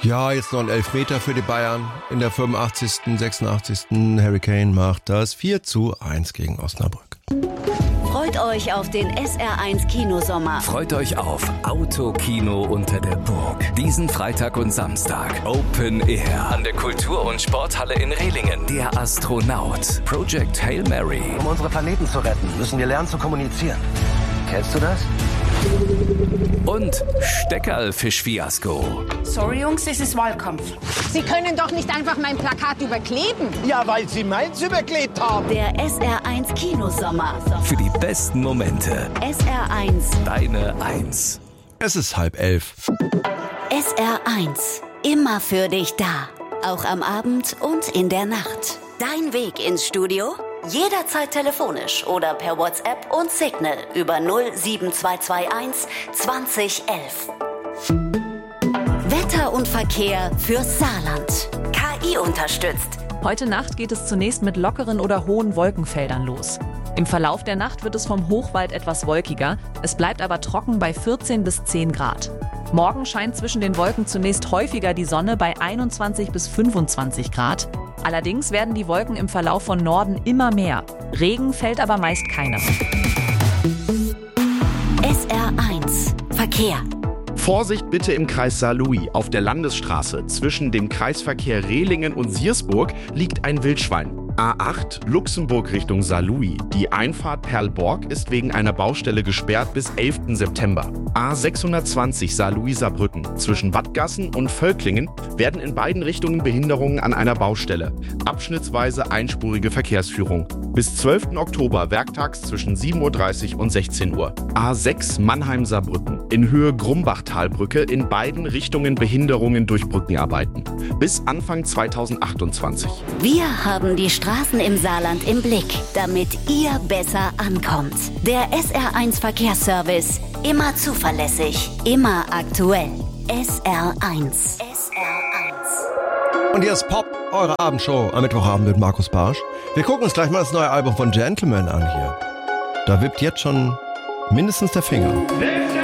Ja, jetzt noch ein Elfmeter für die Bayern. In der 85., 86. Harry Kane macht das 4:1 gegen Osnabrück. Freut euch auf den SR1 Kinosommer. Freut euch auf Autokino unter der Burg. Diesen Freitag und Samstag. Open Air. An der Kultur- und Sporthalle in Rehlingen. Der Astronaut. Project Hail Mary. Um unsere Planeten zu retten, müssen wir lernen zu kommunizieren. Kennst du das? Und Steckerl-Fisch-Fiasko. Sorry, Jungs, es ist Wahlkampf. Sie können doch nicht einfach mein Plakat überkleben. Ja, weil Sie meins überklebt haben. Der SR1 Kinosommer. Für die besten Momente. SR1. Deine 1. Es ist 10:30. SR1. Immer für dich da. Auch am Abend und in der Nacht. Dein Weg ins Studio? Jederzeit telefonisch oder per WhatsApp und Signal über 07221 2011. Wetter und Verkehr fürs Saarland. KI unterstützt. Heute Nacht geht es zunächst mit lockeren oder hohen Wolkenfeldern los. Im Verlauf der Nacht wird es vom Hochwald etwas wolkiger. Es bleibt aber trocken bei 14 bis 10 Grad. Morgen scheint zwischen den Wolken zunächst häufiger die Sonne bei 21 bis 25 Grad. Allerdings werden die Wolken im Verlauf von Norden immer mehr. Regen fällt aber meist keiner. SR1 Verkehr. Vorsicht bitte im Kreis Saarlouis. Auf der Landesstraße zwischen dem Kreisverkehr Rehlingen und Siersburg liegt ein Wildschwein. A8 Luxemburg Richtung Saarlouis. Die Einfahrt Perlborg ist wegen einer Baustelle gesperrt bis 11. September. A620 Saarlouis-Saarbrücken. Zwischen Wattgassen und Völklingen werden in beiden Richtungen Behinderungen an einer Baustelle. Abschnittsweise einspurige Verkehrsführung. Bis 12. Oktober werktags zwischen 7:30 Uhr und 16 Uhr. A6 Mannheim-Saarbrücken. In Höhe Grumbachtalbrücke in beiden Richtungen Behinderungen durch Brückenarbeiten. Bis Anfang 2028. Wir haben die Straßen im Saarland im Blick, damit ihr besser ankommt. Der SR1 Verkehrsservice. Immer zuverlässig, immer aktuell. SR1. SR1. Und hier ist Pop, eure Abendshow am Mittwochabend mit Markus Barsch. Wir gucken uns gleich mal das neue Album von Gentleman an hier. Da wippt jetzt schon mindestens der Finger.